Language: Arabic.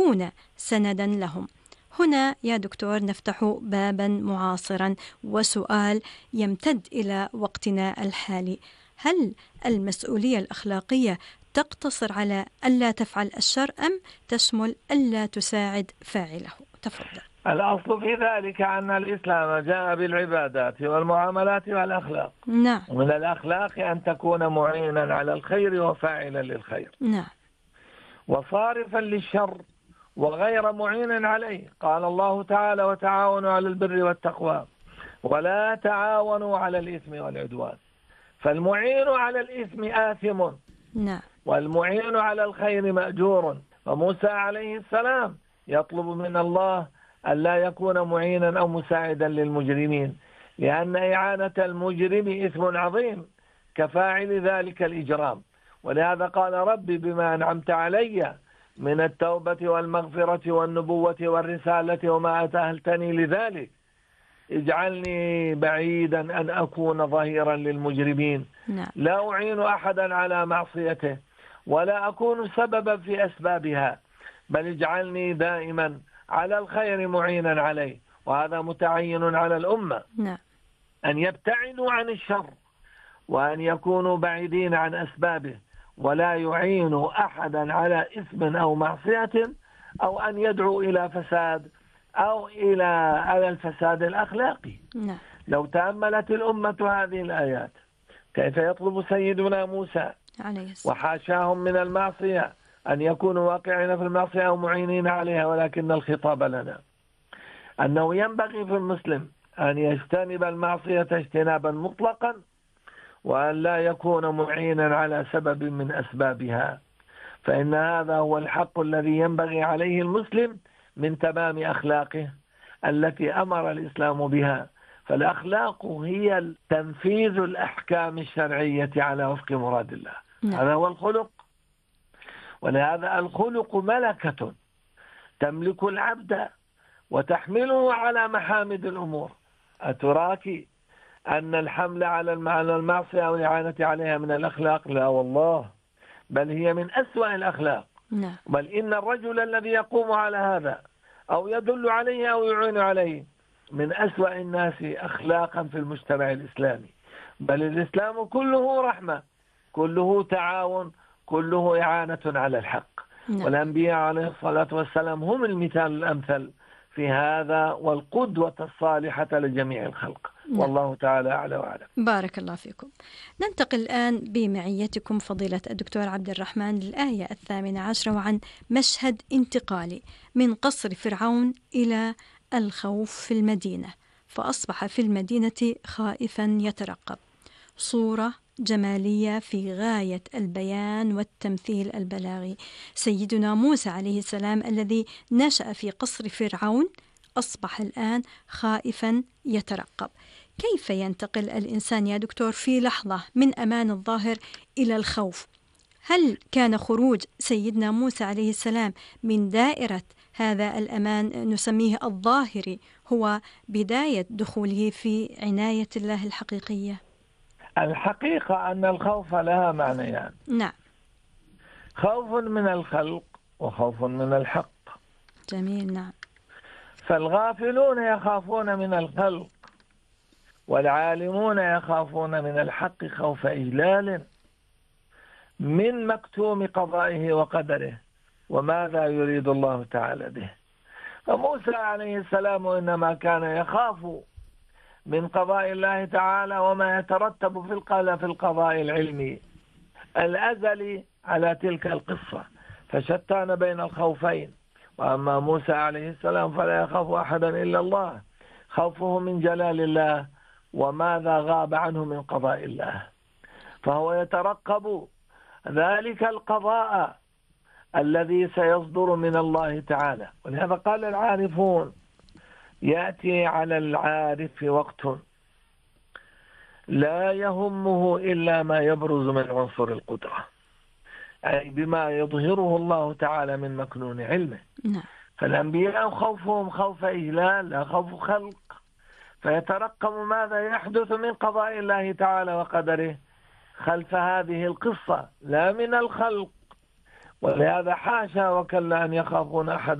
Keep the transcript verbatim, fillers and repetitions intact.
يكون سندا لهم. هنا يا دكتور نفتح بابا معاصرا وسؤال يمتد إلى وقتنا الحالي: هل المسؤولية الأخلاقية تقتصر على ألا تفعل الشر أم تشمل ألا تساعد فاعله؟ تفضل. الأصل في ذلك أن الإسلام جاء بالعبادات والمعاملات والأخلاق. نعم. ومن الأخلاق أن تكون معينا على الخير وفاعلا للخير، نعم. وصارفا للشر وغير معين عليه. قال الله تعالى: وتعاونوا على البر والتقوى ولا تعاونوا على الإثم والعدوان. فالمعين على الإثم آثم، نعم، والمعين على الخير مأجور. وموسى عليه السلام يطلب من الله ألا يكون معينا أو مساعدا للمجرمين، لأن إعانة المجرم إثم عظيم كفاعل ذلك الإجرام. ولهذا قال: ربي بما أنعمت علي من التوبة والمغفرة والنبوة والرسالة وما أتأهلتني لذلك، اجعلني بعيدا أن أكون ظهيرا للمجرمين. نعم. لا أعين أحدا على معصيته ولا أكون سببا في أسبابها، بل اجعلني دائما على الخير معينا عليه. وهذا متعين على الأمة، نعم، أن يبتعدوا عن الشر وأن يكونوا بعيدين عن أسبابه، ولا يعينوا أحدا على إثم أو معصية أو أن يدعو إلى فساد أو إلى على الفساد الأخلاقي. نعم. لو تأملت الأمة هذه الآيات كيف يطلب سيدنا موسى وحاشاهم من المعصية أن يكونوا واقعين في المعصية أو معينين عليها، ولكن الخطاب لنا أنه ينبغي في المسلم أن يجتنب المعصية اجتنابا مطلقا، وأن لا يكون معينا على سبب من أسبابها، فإن هذا هو الحق الذي ينبغي عليه المسلم من تمام أخلاقه التي أمر الإسلام بها. فالأخلاق هي تنفيذ الأحكام الشرعية على وفق مراد الله. نعم. هذا هو الخلق. ولهذا الخلق ملكة تملك العبد وتحمله على محامد الأمور. أتراك أن الحمل على المعصية والإعانة عليها من الأخلاق؟ لا والله، بل هي من أسوأ الأخلاق. نعم. بل إن الرجل الذي يقوم على هذا أو يدل عليه أو يعين عليه من أسوأ الناس أخلاقا في المجتمع الإسلامي. بل الإسلام كله رحمة، كله تعاون، كله إعانة على الحق. نعم. والأنبياء عليه الصلاة والسلام هم المثال الأمثل في هذا والقدوة الصالحة لجميع الخلق. نعم. والله تعالى أعلى وأعلم. بارك الله فيكم. ننتقل الآن بمعيتكم فضيلة الدكتور عبد الرحمن للآية الثامنة عشرة، وعن مشهد انتقالي من قصر فرعون إلى الخوف في المدينة، فأصبح في المدينة خائفا يترقب. صورة جمالية في غاية البيان والتمثيل البلاغي. سيدنا موسى عليه السلام الذي نشأ في قصر فرعون أصبح الآن خائفا يترقب. كيف ينتقل الإنسان يا دكتور في لحظة من أمان الظاهر إلى الخوف؟ هل كان خروج سيدنا موسى عليه السلام من دائرة هذا الأمان نسميه الظاهري هو بداية دخوله في عناية الله الحقيقية؟ الحقيقة أن الخوف لها معنيان. نعم. خوف من الخلق وخوف من الحق. جميل. نعم. فالغافلون يخافون من الخلق، والعالمون يخافون من الحق خوف إجلال من مكتوم قضائه وقدره وماذا يريد الله تعالى به. فموسى عليه السلام إنما كان يخاف من قضاء الله تعالى وما يترتب في في القضاء العلمي الأزلي على تلك القصة، فشتان بين الخوفين. وأما موسى عليه السلام فلا يخاف أحدا إلا الله، خوفه من جلال الله وماذا غاب عنه من قضاء الله، فهو يترقب ذلك القضاء الذي سيصدر من الله تعالى. ولهذا قال العارفون: يأتي على العارف وقت لا يهمه إلا ما يبرز من عنصر القدرة، أي بما يظهره الله تعالى من مكنون علمه. نعم. فالأنبياء خوفهم خوف إجلال لا خوف خلق، فيترقب ماذا يحدث من قضاء الله تعالى وقدره خلف هذه القصة لا من الخلق. ولهذا حاشا وكلا أن يخافون أحد